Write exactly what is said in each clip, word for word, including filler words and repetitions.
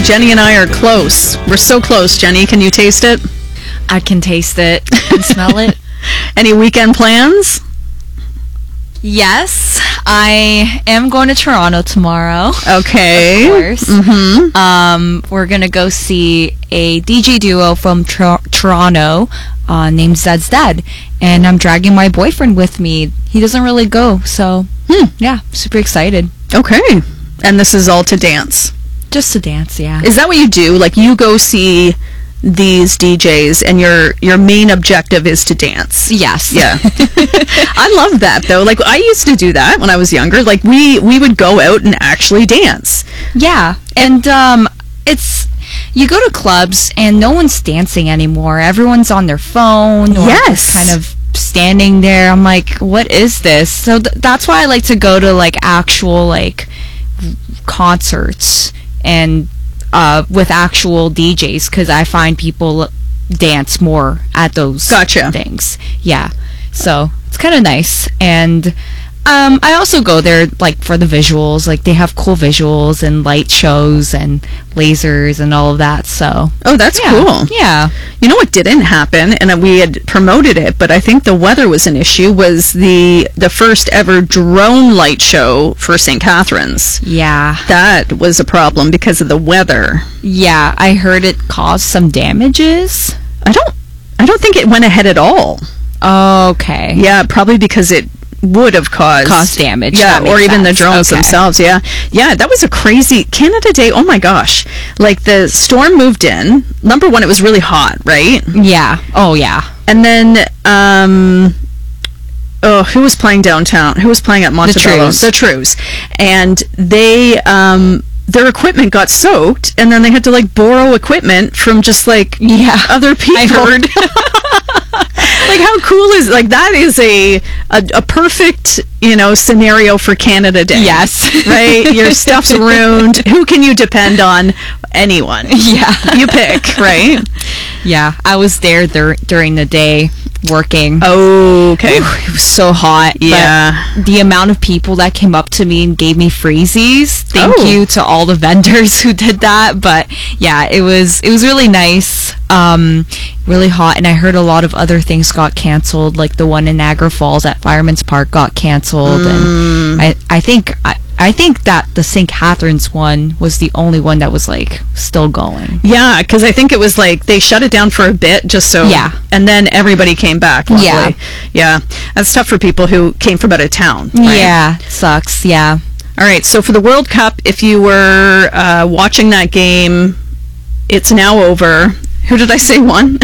Jenny and I are close. We're so close. Jenny, can you taste it? I can taste it and smell it. Any weekend plans? Yes, I am going to Toronto tomorrow. Okay. Of course. Mm-hmm. Um, we're going to go see a D J duo from Tor- Toronto uh, named Zed's Dead. And I'm dragging my boyfriend with me. He doesn't really go, so Hmm. yeah, super excited. Okay. And this is all to dance. Just to dance, yeah. Is that what you do? Like, you go see these D Js and your your main objective is to dance? Yes. Yeah. I love that, though. Like, I used to do that when I was younger. Like, we we would go out and actually dance. Yeah, and um, it's, you go to clubs and no one's dancing anymore. Everyone's on their phone or Yes. just kind of standing there. I'm like, what is this? So th- that's why I like to go to like actual like concerts and uh, with actual D Js, because I find people dance more at those Gotcha. things. Yeah, so it's kind of nice. And um, I also go there like for the visuals. Like, they have cool visuals and light shows and lasers and all of that. So Oh, that's yeah, cool. yeah. You know what didn't happen, and we had promoted it, but I think the weather was an issue, was the the first ever drone light show for Saint Catharines. Yeah, That was a problem because of the weather. yeah. I heard it caused some damages. I don't I don't think it went ahead at all. Okay. Yeah, probably because it would have caused Caused damage. Yeah, That makes or even the sense. drones Okay. themselves. Yeah, yeah, that was a crazy Canada Day. Oh my gosh! Like, the storm moved in. Number one, it was really hot, right? Yeah. Oh, yeah. And then, um, oh, who was playing downtown? Who was playing at Montebello? Trews. The Trews. And they, um, their equipment got soaked, and then they had to, like, borrow equipment from just, like, Yeah. other people. I heard. Like, how cool is, like, that is a, a a perfect, you know, scenario for Canada Day. Yes. Right? Your stuff's ruined. Who can you depend on? Anyone. Yeah. You pick, right? Yeah. I was there dur- during the day working. Okay. It was so hot. but Yeah. the amount of people that came up to me and gave me freezies. Thank Oh. you to all the vendors who did that. But yeah, it was it was really nice. Um, really hot, and I heard a lot of other things got canceled, like the one in Niagara Falls at Fireman's Park got canceled, Mm. and I I think I. I think that the Saint Catharines one was the only one that was like still going. Yeah, because I think it was like they shut it down for a bit just so. Yeah. And then everybody came back. Luckily. Yeah. Yeah. That's tough for people who came from out of town. Right? Yeah, it sucks. Yeah. All right. So for the World Cup, if you were uh, watching that game, it's now over. Who did I say won?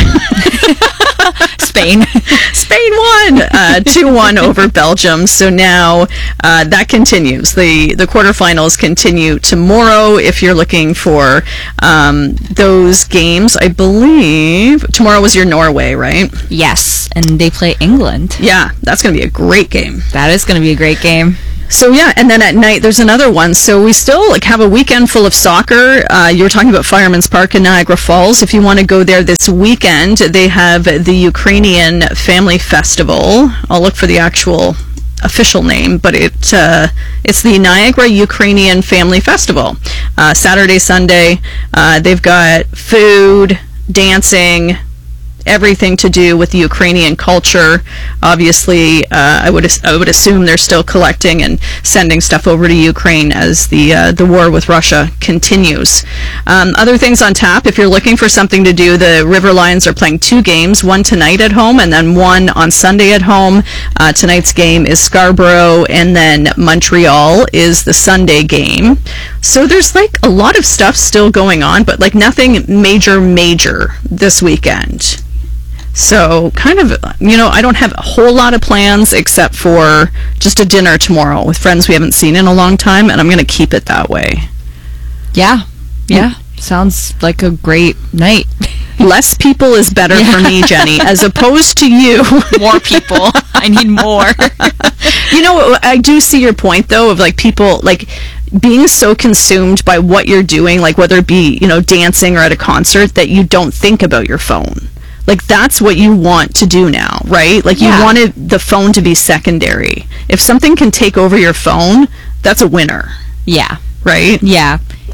Spain. Spain won uh, two one over Belgium. So now uh, that continues. The the quarterfinals continue tomorrow. If you're looking for um, those games, I believe tomorrow was your Norway, right? Yes, and they play England. Yeah, that's going to be a great game. That is going to be a great game. So yeah, and then at night there's another one. So we still like have a weekend full of soccer. Uh, you were talking about Fireman's Park in Niagara Falls. If you want to go there this weekend, they have the Ukrainian Family Festival. I'll look for the actual official name, but it uh, it's the Niagara Ukrainian Family Festival. Uh, Saturday, Sunday, uh, they've got food, dancing, everything to do with the Ukrainian culture. Obviously, uh, I would as- I would assume they're still collecting and sending stuff over to Ukraine as the uh, the war with Russia continues. Um, other things on tap, if you're looking for something to do, the River Lions are playing two games, one tonight at home and then one on Sunday at home. Uh, tonight's game is Scarborough, and then Montreal is the Sunday game. So there's like a lot of stuff still going on, but like nothing major major this weekend. So kind of, you know, I don't have a whole lot of plans except for just a dinner tomorrow with friends we haven't seen in a long time, and I'm going to keep it that way. Yeah. Yeah. Sounds like a great night. Less people is better Yeah. for me, Jenny, as opposed to you. More people. I need more. You know, I do see your point, though, of like people, like, being so consumed by what you're doing, like whether it be, you know, dancing or at a concert, that you don't think about your phone. Like, that's what you want to do now, right? Like, Yeah. you wanted the phone to be secondary. If something can take over your phone, that's a winner, Yeah. right? Yeah.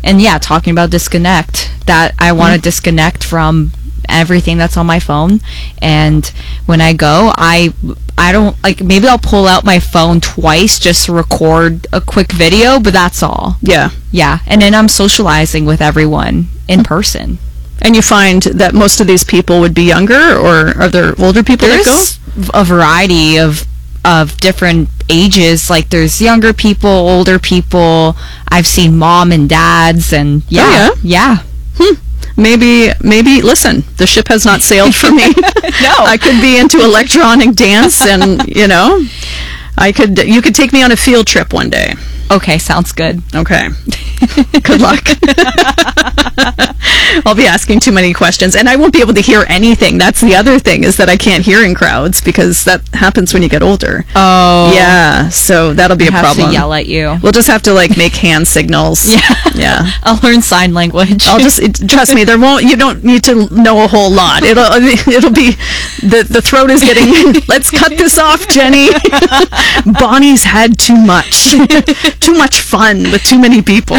and yeah, talking about disconnect, that I want to mm. disconnect from everything that's on my phone. And when I go, I I don't, like, maybe I'll pull out my phone twice just to record a quick video, but that's all. Yeah. Yeah. And then I'm socializing with everyone in person. And you find that most of these people would be younger, or are there older people There's that go? a variety of of different ages. Like, there's younger people, older people. I've seen mom and dads, and yeah. Oh, yeah. Yeah. Hmm. Maybe, maybe, listen, the ship has not sailed for me. No. I could be into electronic dance, and, you know, I could, you could take me on a field trip one day. Okay, sounds good. Okay. Good luck. I'll be asking too many questions, and I won't be able to hear anything. That's the other thing, is that I can't hear in crowds, because that happens when you get older. Oh. Yeah, so that'll be I a have problem. to yell at you. We'll just have to, like, make hand signals. Yeah. Yeah. I'll learn sign language. I'll just, it, trust me, there won't, you don't need to know a whole lot. It'll, it'll be, the, the throat is getting, let's cut this off, Jenny. Bonnie's had too much. Too much fun with too many people.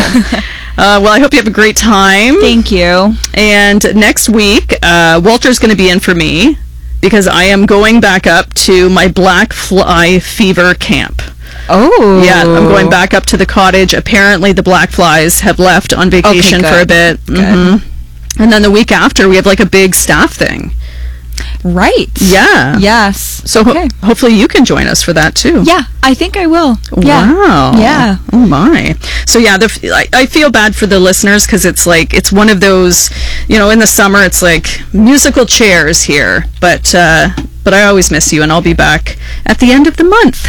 Uh, well, I hope you have a great time. Thank you. And next week, uh, Walter's going to be in for me, because I am going back up to my black fly fever camp. Oh. Yeah, I'm going back up to the cottage. Apparently, the black flies have left on vacation okay, for a bit. Good. Mm-hmm. And then the week after, we have like a big staff thing. Right. Yeah. Yes. So ho- okay. hopefully you can join us for that too. Yeah, I think I will. Yeah. Wow. Yeah. Oh my. So yeah, the, f- I, I feel bad for the listeners, because it's like, it's one of those, you know, in the summer it's like musical chairs here, but uh, but I always miss you, and I'll be back at the end of the month.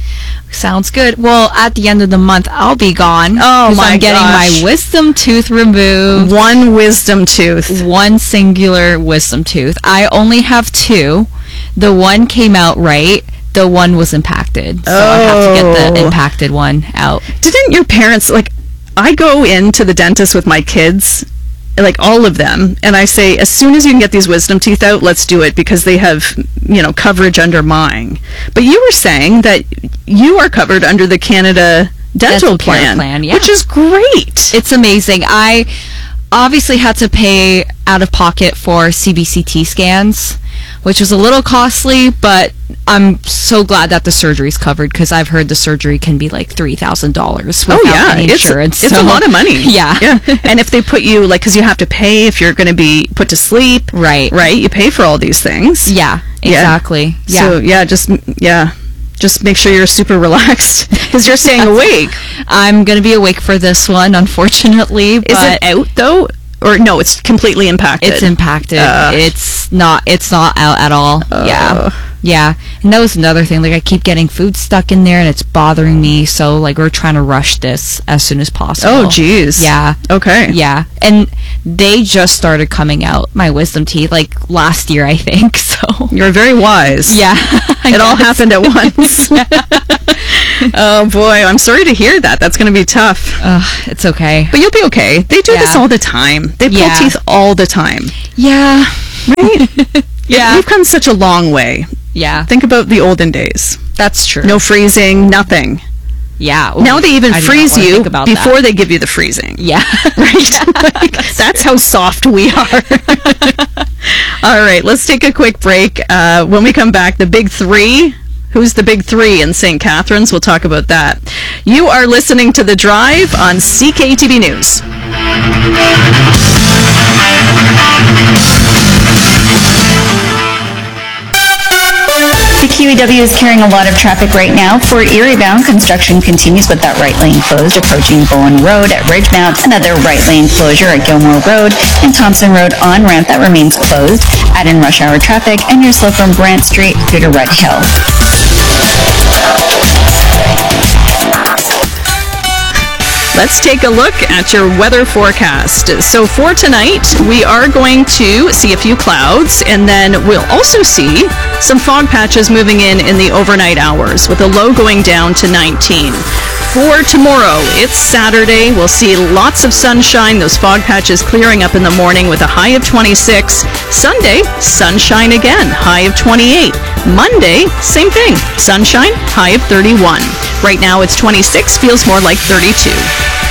Sounds good. Well, at the end of the month, I'll be gone. Oh 'cause my I'm getting gosh. my wisdom tooth removed. One wisdom tooth. One singular wisdom tooth. I only have two. The one came out right. The one was impacted. So I have to get the Oh. impacted one out. Didn't your parents, like, I go into the dentist with my kids, like all of them, and I say, as soon as you can get these wisdom teeth out, let's do it, because they have, you know, coverage under mine. But you were saying that you are covered under the Canada Dental, Dental Care Plan, Plan, yeah. which is great. It's amazing. I obviously had to pay out of pocket for C B C T scans, which was a little costly, but I'm so glad that the surgery's covered, because I've heard the surgery can be like three thousand dollars without Oh yeah, any it's, insurance. it's so- a lot of money. Yeah. yeah. And if they put you, like, because you have to pay if you're going to be put to sleep, Right. right? You pay for all these things. Yeah, Yeah. exactly. Yeah. So yeah, just yeah, just make sure you're super relaxed, because you're staying awake. I'm going to be awake for this one, unfortunately. Is but it out though, or no? It's completely impacted. It's impacted. Uh. it's not. It's not out at all. Uh. Yeah. Yeah. And that was another thing. Like, I keep getting food stuck in there, and it's bothering me. So, like, we're trying to rush this as soon as possible. Oh, geez. Yeah. Okay. Yeah. And they just started coming out, my wisdom teeth, like, last year, I think. So. You're very wise. Yeah. It all happened at once. Oh boy, I'm sorry to hear that. That's going to be tough. Ugh, it's okay. But you'll be okay. They do Yeah. this all the time. They pull Yeah. teeth all the time. Yeah. Right? Yeah. We've come such a long way. Yeah. Think about the olden days. That's true. No freezing, nothing. Yeah. Ooh, Now they even I do not freeze wanna you think about before that. they give you the freezing. Yeah. Right? Like, that's how soft we are. All right, let's take a quick break. Uh, when we come back, the big three. Who's the big three in Saint Catharines? We'll talk about that. You are listening to The Drive on C K T V News. The Q E W is carrying a lot of traffic right now. For Erie bound, construction continues with that right lane closed approaching Bowen Road at Ridgemount, another right lane closure at Gilmore Road, and Thompson Road on ramp that remains closed. Add in rush hour traffic and you're slow from Brant Street through to Red Hill. Let's take a look at your weather forecast. So for tonight, we are going to see a few clouds, and then we'll also see some fog patches moving in in the overnight hours, with a low going down to nineteen. For tomorrow, it's Saturday. We'll see lots of sunshine, those fog patches clearing up in the morning with a high of twenty-six. Sunday, sunshine again, high of twenty-eight. Monday, same thing, sunshine, high of thirty-one. Right now it's twenty-six, feels more like thirty-two.